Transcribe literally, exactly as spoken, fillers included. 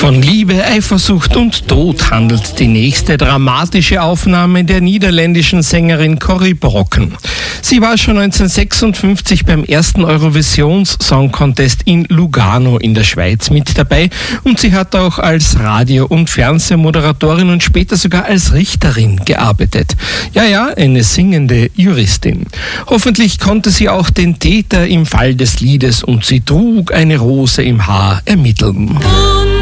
Von Liebe, Eifersucht und Tod handelt die nächste dramatische Aufnahme der niederländischen Sängerin Corrie Brokken. Sie war schon neunzehnhundertsechsundfünfzig beim ersten Eurovisions Song Contest in Lugano in der Schweiz mit dabei und sie hat auch als Radio- und Fernsehmoderatorin und später sogar als Richterin gearbeitet. Ja, ja, eine singende Juristin. Hoffentlich konnte sie auch den Täter im Fall des Liedes und sie trug eine Rose im Haar ermitteln.